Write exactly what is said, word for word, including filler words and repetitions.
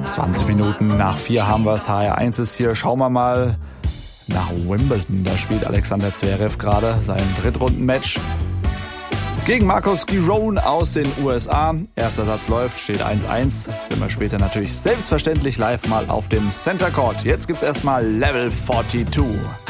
zwanzig Minuten nach vier haben wir es. H R eins ist hier. Schauen wir mal nach Wimbledon. Da spielt Alexander Zverev gerade sein Drittrunden-Match gegen Marcos Giron aus den U S A. Erster Satz läuft, steht eins eins. Sind wir später natürlich selbstverständlich live mal auf dem Center Court. Jetzt gibt's erstmal Level zweiundvierzig.